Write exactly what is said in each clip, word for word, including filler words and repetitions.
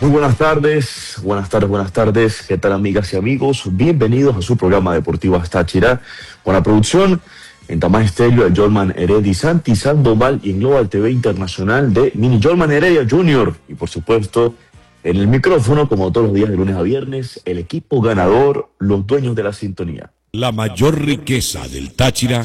Muy buenas tardes, buenas tardes, buenas tardes. ¿Qué tal, amigas y amigos? Bienvenidos a su programa deportivo Táchira, con la producción en Tamás Estéreo de Jolman Heredia Santi Sandoval y en Global T V Internacional de Mini Jolman Heredia junior Y por supuesto, en el micrófono, como todos los días de lunes a viernes, el equipo ganador, los dueños de la sintonía. La mayor riqueza del Táchira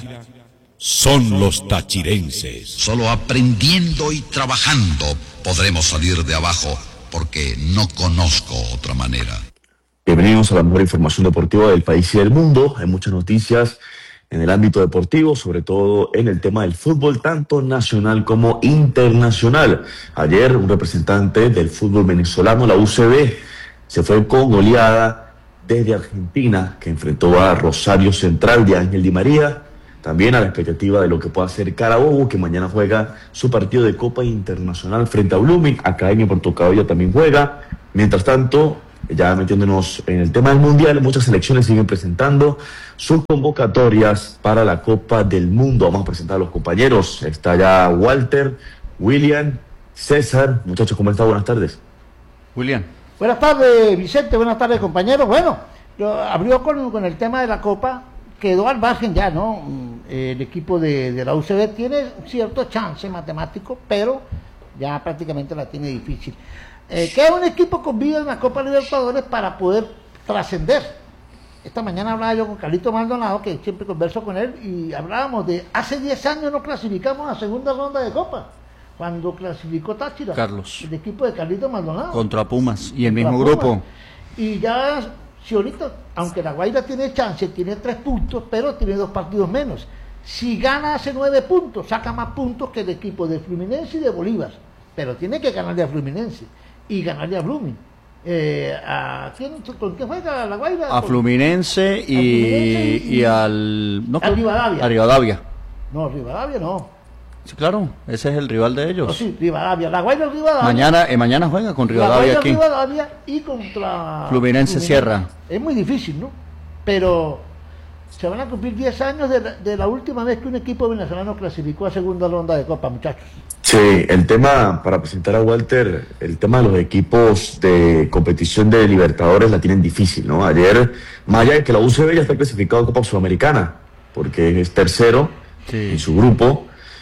son los tachirenses. Solo aprendiendo y trabajando podremos salir de abajo, porque no conozco otra manera. Bienvenidos a la mejor información deportiva del país y del mundo. Hay muchas noticias en el ámbito deportivo, sobre todo en el tema del fútbol, tanto nacional como internacional. Ayer un representante del fútbol venezolano, la U C B, se fue con goleada desde Argentina, que enfrentó a Rosario Central de Ángel Di María. También a la expectativa de lo que pueda hacer Carabobo, que mañana juega su partido de Copa Internacional frente a Blooming. Academia Puerto Cabello también juega. Mientras tanto, ya metiéndonos en el tema del Mundial, muchas selecciones siguen presentando sus convocatorias para la Copa del Mundo. Vamos a presentar a los compañeros. Está ya Walter, William, César. Muchachos, ¿cómo están? Buenas tardes. William. Buenas tardes, Vicente. Buenas tardes, compañeros. Bueno, lo abrió con, con el tema de la Copa. Quedó al margen ya, ¿no? El equipo de, de la U C B tiene cierto chance matemático, pero ya prácticamente la tiene difícil. Eh, queda un equipo con vida en la Copa Libertadores para poder trascender. Esta mañana hablaba yo con Carlito Maldonado, que siempre converso con él, y hablábamos de hace diez años no clasificamos a segunda ronda de Copa, cuando clasificó Táchira, Carlos, el equipo de Carlito Maldonado. Contra Pumas, y el mismo Pumas. grupo. Y ya... Si ahorita, aunque la Guaira tiene chance, tiene tres puntos, pero tiene dos partidos menos. Si gana hace nueve puntos, saca más puntos que el equipo de Fluminense y de Bolívar. Pero tiene que ganarle a Fluminense y ganarle a Blooming. Eh, ¿a quién, ¿Con quién juega la Guaira? A Fluminense y, Fluminense y, y al... No, a Rivadavia. A Rivadavia. No, Rivadavia no. Sí, claro, ese es el rival de ellos. No, sí, Rivadavia. La Guaira Rivadavia. Mañana, eh, mañana juega con Rivadavia la aquí. Rivadavia y contra Fluminense, Fluminense Sierra. Es muy difícil, ¿no? Pero se van a cumplir diez años de la, de la última vez que un equipo venezolano clasificó a segunda ronda de Copa, muchachos. Sí, el tema, para presentar a Walter, el tema de los equipos de competición de Libertadores la tienen difícil, ¿no? Ayer, más allá de que la U C B ya está clasificado a Copa Sudamericana, porque es tercero sí. en su grupo.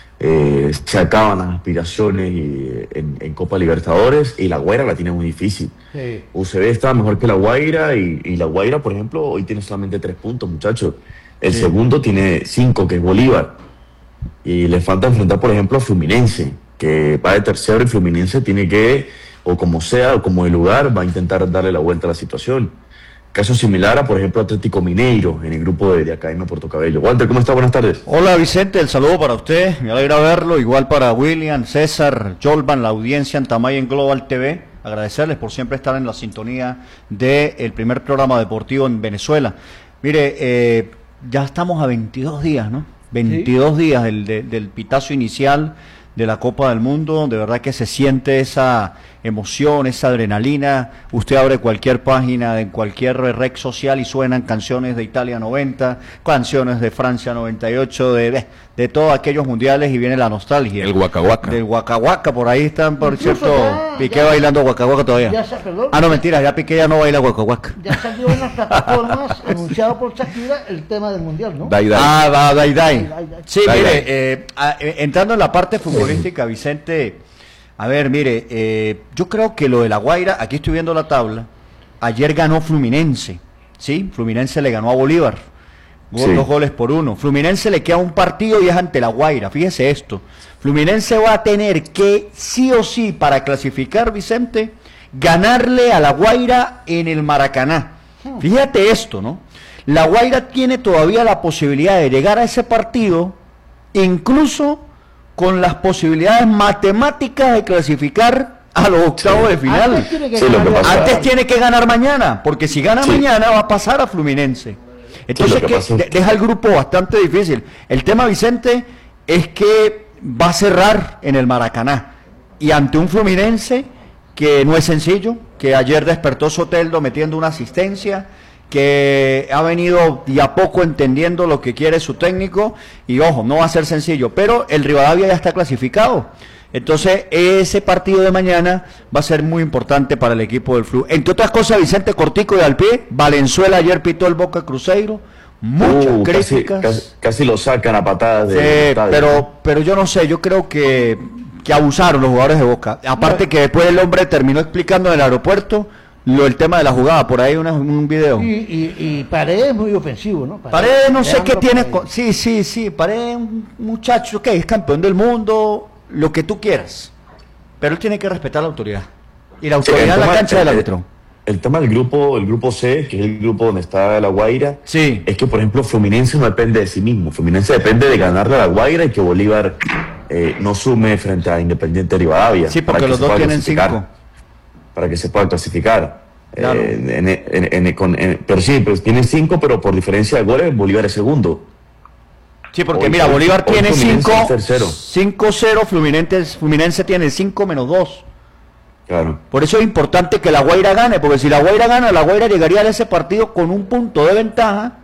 Eh, se acaban las aspiraciones y, en, en Copa Libertadores, y la Guaira la tiene muy difícil. Sí. U C B está mejor que la Guaira, y, y la Guaira, por ejemplo, hoy tiene solamente tres puntos, muchachos. El sí. segundo tiene cinco, que es Bolívar, y le falta enfrentar, por ejemplo, a Fluminense, que va de tercero, y Fluminense tiene que, o como sea, o como el lugar, va a intentar darle la vuelta a la situación. Caso similar a, por ejemplo, Atlético Mineiro, en el grupo de, de Academia Puerto Cabello. Walter, ¿cómo está? Buenas tardes. Hola, Vicente, el saludo para usted, me alegra verlo, igual para William, César, Jolvan, la audiencia en Tamay en Global T V, agradecerles por siempre estar en la sintonía del primer programa deportivo en Venezuela. Mire, eh, ya estamos a veintidós días, ¿no? veintidós ¿Sí? días del, de, del pitazo inicial de la Copa del Mundo, de verdad que se siente esa emoción, esa adrenalina. Usted abre cualquier página en cualquier red social y suenan canciones de Italia noventa, canciones de Francia noventa y ocho, de, de, de todos aquellos mundiales, y viene la nostalgia. El Waka Waka. Del Waka Waka, por ahí están, por Incluso cierto, ya, Piqué ya, bailando Waka Waka todavía. Ya se, perdón, ah, no, mentira, ya Piqué ya no baila Waka Waka. Ya salió en las plataformas, anunciado por Shakira, el tema del mundial, ¿no? Dai, dai. Ah, va, dai, dai. dai, dai. Sí, dai, mire, dai. Eh, a, entrando en la parte futbolística, Vicente, a ver, mire, eh, yo creo que lo de la Guaira, aquí estoy viendo la tabla, ayer ganó Fluminense, ¿sí? Fluminense le ganó a Bolívar, gol, sí. dos goles por uno. Fluminense le queda un partido y es ante la Guaira, fíjese esto. Fluminense va a tener que, sí o sí, para clasificar, Vicente, ganarle a la Guaira en el Maracaná. Fíjate esto, ¿no? La Guaira tiene todavía la posibilidad de llegar a ese partido, incluso con las posibilidades matemáticas de clasificar a los octavos sí. de final. Antes tiene, que sí, ganar, Antes tiene que ganar mañana, porque si gana sí. mañana va a pasar a Fluminense. Entonces sí, que que deja el grupo bastante difícil. El tema, Vicente, es que va a cerrar en el Maracaná, y ante un Fluminense que no es sencillo, que ayer despertó Soteldo metiendo una asistencia, que ha venido de a poco entendiendo lo que quiere su técnico, y ojo, no va a ser sencillo, pero el Rivadavia ya está clasificado. Entonces, ese partido de mañana va a ser muy importante para el equipo del Flu. Entre otras cosas, Vicente Cortico de Alpie, Valenzuela ayer pitó el Boca Cruzeiro, muchas Uh, casi, críticas. casi, casi lo sacan a patadas de Sí, pero, pero yo no sé, yo creo que, que abusaron los jugadores de Boca. Aparte que después el hombre terminó explicando en el aeropuerto lo el tema de la jugada, por ahí una, un video. Y, y, y Paredes es muy ofensivo, ¿no? Paredes no sé qué Leandro tiene, Paredes. con- sí, sí, sí, Paredes es un muchacho que es campeón del mundo, lo que tú quieras, pero él tiene que respetar la autoridad. Y la Sí, autoridad el en la tema- cancha del el- árbitro. El tema del grupo, el grupo C, que es el grupo donde está La Guaira, Sí. es que, por ejemplo, Fluminense no depende de sí mismo. Fluminense depende de ganarle a La Guaira y que Bolívar eh, no sume frente a Independiente Rivadavia. Sí, para porque que los se dos pueda tienen clasificar, cinco. Para que se pueda clasificar. Claro. Eh, en- en- en- con- en- pero sí, pues tienen cinco, pero por diferencia de goles, Bolívar es segundo. Sí, porque Hoy- mira, hoy- Bolívar hoy tiene Fluminense cinco, es tercero. cinco cero, Fluminense, Fluminense tiene cinco menos dos. Claro. Por eso es importante que La Guaira gane, porque si La Guaira gana, La Guaira llegaría a ese partido con un punto de ventaja